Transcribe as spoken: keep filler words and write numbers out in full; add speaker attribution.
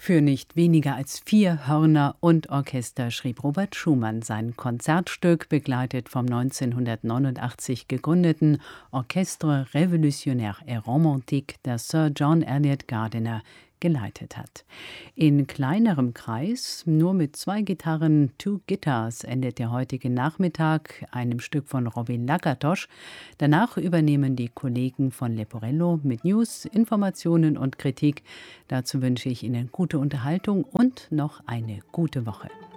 Speaker 1: Für nicht weniger als vier Hörner und Orchester schrieb Robert Schumann sein Konzertstück, begleitet vom neunzehnhundertneunundachtzig gegründeten Orchestre Révolutionnaire et Romantique, das Sir John Eliot Gardiner geleitet hat. In kleinerem Kreis, nur mit zwei Gitarren, Two Guitars, endet der heutige Nachmittag, einem Stück von Robin Lakatos. Danach übernehmen die Kollegen von Leporello mit News, Informationen und Kritik. Dazu wünsche ich Ihnen gute Unterhaltung und noch eine gute Woche.